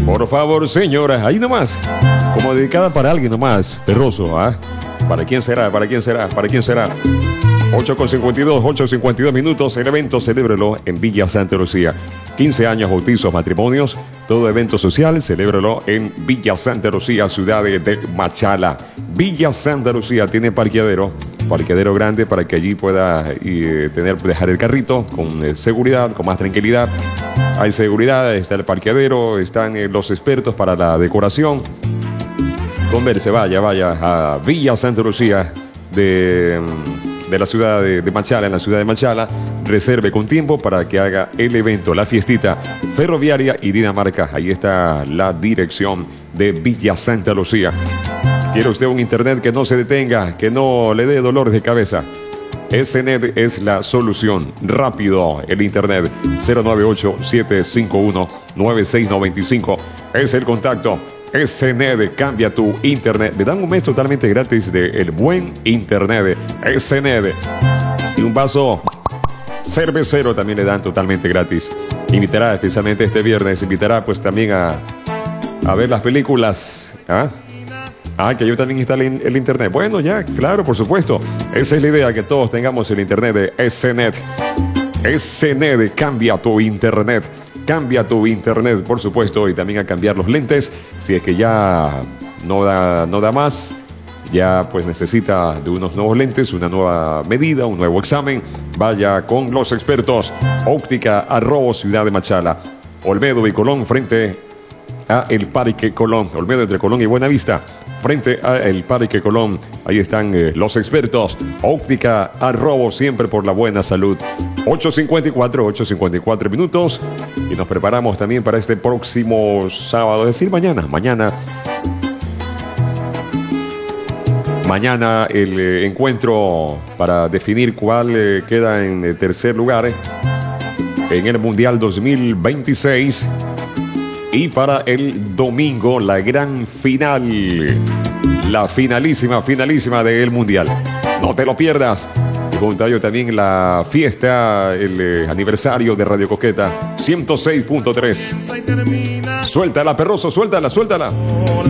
Por favor, señora, ahí nomás. Como dedicada para alguien nomás. Perroso, ¿ah? ¿Para quién será? ¿Para quién será? ¿Para quién será? 8:52 minutos. El evento celébrelo en Villa Santa Lucía. 15 años, bautizos, matrimonios. Todo evento social, celébrelo en Villa Santa Lucía, ciudad de Machala. Villa Santa Lucía tiene parqueadero grande para que allí pueda dejar el carrito con seguridad, con más tranquilidad. Hay seguridad, está el parqueadero, están los expertos para la decoración. Converse, vaya a Villa Santa Lucía de la ciudad de Machala, en la ciudad de Machala. Reserve con tiempo para que haga el evento, la fiestita ferroviaria y Dinamarca. Ahí está la dirección de Villa Santa Lucía. ¿Quiere usted un internet que no se detenga, que no le dé dolor de cabeza? SNET es la solución. Rápido el internet. 098-751-9695 es el contacto. SNET, cambia tu internet. Le dan un mes totalmente gratis de el buen internet. SNET. Y un vaso cervecero también le dan totalmente gratis. Invitará especialmente este viernes. Invitará pues también a ver las películas. Que yo también instale el internet. Bueno, ya, claro, por supuesto. Esa es la idea, que todos tengamos el internet de SNET. SNET, cambia tu internet. Cambia tu internet, por supuesto, y también a cambiar los lentes. Si es que ya no da más, ya pues necesita de unos nuevos lentes, una nueva medida, un nuevo examen. Vaya con los expertos. Óptica Arrobo, ciudad de Machala. Olmedo y Colón, frente a el Parque Colón. Olmedo entre Colón y Buenavista, frente a el Parque Colón. Ahí están los expertos. Óptica Arrobo, siempre por la buena salud. 8:54 minutos. Y nos preparamos también para este próximo sábado, es decir, mañana. Mañana el encuentro para definir cuál queda en tercer lugar en el Mundial 2026. Y para el domingo, la gran final. La finalísima del Mundial. No te lo pierdas. Y junto a ello también la fiesta, el aniversario de Radio Coqueta 106.3. Suéltala, perroso, suéltala.